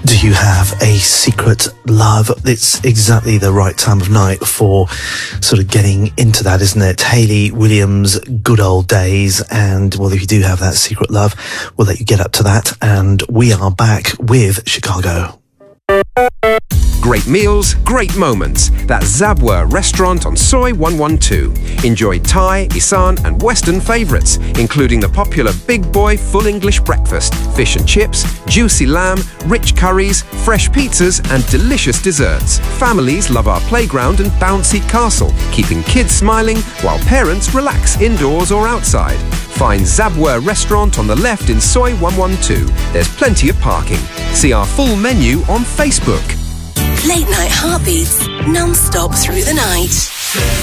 Do you have a secret love? It's exactly the right time of night for sort of getting into that, isn't it? Hayley Williams, Good Old Days. And, well, if you do have that secret love, we'll let you get up to that. And we are back with Chicago. Great meals, great moments. That's Zabwa Restaurant on Soy 112. Enjoy Thai, Isan and Western favourites, including the popular Big Boy Full English Breakfast, fish and chips, juicy lamb, rich curries, fresh pizzas and delicious desserts. Families love our playground and bouncy castle, keeping kids smiling while parents relax indoors or outside. Find Zabwa Restaurant on the left in Soy 112. There's plenty of parking. See our full menu on Facebook. Late night heartbeats, non-stop through the night.